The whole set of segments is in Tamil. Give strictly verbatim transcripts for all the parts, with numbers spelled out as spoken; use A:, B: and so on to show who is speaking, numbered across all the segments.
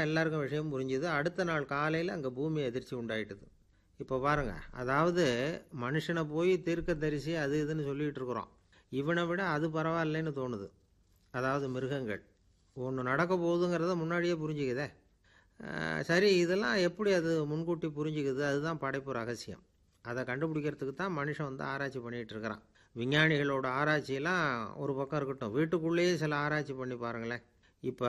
A: தான் எல்லாருக்கும் விஷயம் புரிஞ்சுது. அடுத்த நாள் காலையில் அங்கே பூமி அதிர்ச்சி உண்டாயிட்டுது. இப்போ பாருங்கள், அதாவது மனுஷனை போய் தீர்க்க தரிசி அது இதுன்னு சொல்லிகிட்டு இருக்கிறோம். இவனை விட அது பரவாயில்லைன்னு தோணுது. அதாவது மிருகங்கள் ஒன்று நடக்க போகுதுங்கிறத முன்னாடியே புரிஞ்சுக்குதே. சரி, இதெல்லாம் எப்படி அது முன்கூட்டி புரிஞ்சுக்குது? அதுதான் படைப்பு ரகசியம். அதை கண்டுபிடிக்கிறதுக்கு தான் மனுஷன் வந்து ஆராய்ச்சி பண்ணிகிட்டு இருக்கிறான். விஞ்ஞானிகளோட ஆராய்ச்சியெல்லாம் ஒரு பக்கம் இருக்கட்டும், வீட்டுக்குள்ளேயே சில ஆராய்ச்சி பண்ணி பாருங்களேன். இப்போ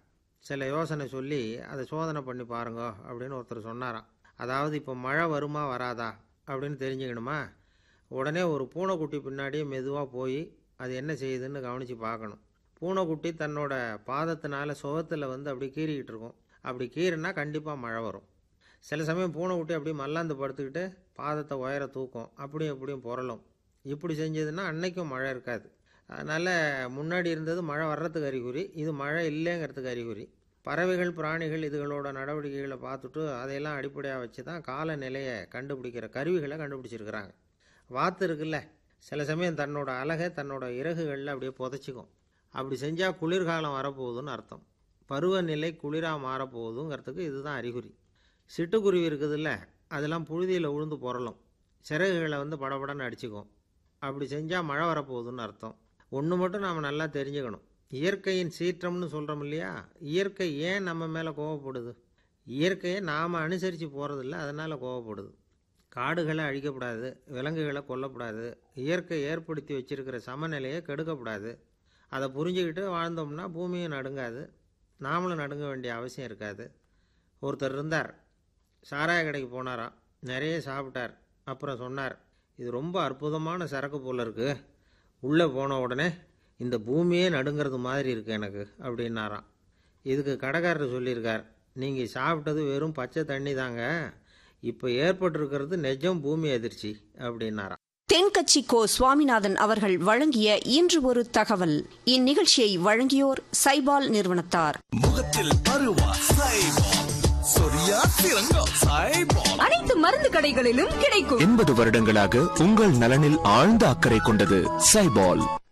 A: சில யோசனை சொல்லி அதை சோதனை பண்ணி பாருங்க அப்படின்னு ஒருத்தர் சொன்னாராம். அதாவது இப்போ மழை வருமா வராதா அப்படின்னு தெரிஞ்சுக்கணுமா, உடனே ஒரு பூனைக்குட்டி பின்னாடியே மெதுவாக போய் அது என்ன செய்யுதுன்னு கவனித்து பார்க்கணும். பூனைக்குட்டி தன்னோட பாதத்தினால சுகத்தில் வந்து அப்படி கீறிக்கிட்டு இருக்கும். அப்படி கீறினா கண்டிப்பாக மழை வரும். சில சமயம் பூனைக்குட்டி அப்படி மல்லாந்து படுத்துக்கிட்டு பாதத்தை உயர தூக்கும், அப்படியும் எப்படியும் புரளும். இப்படி செஞ்சதுன்னா அன்னைக்கும் மழை இருக்காது. அதனால் முன்னாடி இருந்தது மழை வர்றதுக்கு அறிகுறி, இது மழை இல்லைங்கிறதுக்கு அறிகுறி. பறவைகள் பிராணிகள் இதுகளோட நடவடிக்கைகளை பார்த்துட்டு அதையெல்லாம் அடிப்படையாக வச்சு தான் காலநிலையை கண்டுபிடிக்கிற கருவிகளை கண்டுபிடிச்சிருக்கிறாங்க. வாத்து இருக்குல்ல, சில சமயம் தன்னோட அழகை தன்னோட இறகுகளில் அப்படியே புதைச்சிக்கும். அப்படி செஞ்சால் குளிர்காலம் வரப்போகுதுன்னு அர்த்தம். பருவநிலை குளிராக மாறப்போகுதுங்கிறதுக்கு இதுதான் அறிகுறி. சிட்டுக்குருவி இருக்குதுல்ல, அதெல்லாம் புழுதியில் உழுந்து புரளும், சிறகுகளை வந்து படபடன்னு அடிச்சுக்கும். அப்படி செஞ்சால் மழை வரப்போகுதுன்னு அர்த்தம். ஒன்று மட்டும் நாம் நல்லா தெரிஞ்சுக்கணும், இயற்கையின் சீற்றம்னு சொல்கிறோம் இல்லையா, இயற்கை ஏன் நம்ம மேலே கோவப்படுது? இயற்கையை நாம் அனுசரித்து போகிறதில்ல, அதனால் கோவப்படுது. காடுகளை அழிக்கப்படாது, விலங்குகளை கொல்லக்கூடாது, இயற்கை ஏற்படுத்தி வச்சிருக்கிற சமநிலையை கெடுக்கக்கூடாது. அதை புரிஞ்சுக்கிட்டு வாழ்ந்தோம்னா பூமியும் நடுங்காது, நாமளும் நடுங்க வேண்டிய அவசியம் இருக்காது. ஒருத்தர் இருந்தார், சாராய கடைக்கு போனாராம், நிறைய சாப்பிட்டார். அப்புறம் சொன்னார், இது ரொம்ப அற்புதமான சரக்கு போல் இருக்குது, உள்ளே போன உடனே இந்த பூமியே நடுங்கிறது மாதிரி இருக்குது எனக்கு அப்படின்னாராம். இதுக்கு கடைக்காரர் சொல்லியிருக்கார், நீங்கள் சாப்பிட்டது வெறும் பச்சை தண்ணி தாங்க, இப்போ ஏற்பட்டிருக்கிறது நிஜம் பூமி அதிர்ச்சி அப்படின்னாராம்.
B: தென்கட்சி கோ சுவாமிநாதன் அவர்கள் வழங்கிய இன்று ஒரு தகவல். இந்நிகழ்ச்சியை வழங்கியோர் சைபால் நிறுவனத்தார்.
C: முகத்தில் பருவா சைபால், சொரியா சிறங்கா சைபால்,
B: அனைத்து மருந்து கடைகளிலும் கிடைக்கும்.
C: எண்பது வருடங்களாக உங்கள் நலனில் ஆழ்ந்த அக்கறை கொண்டது சைபால்.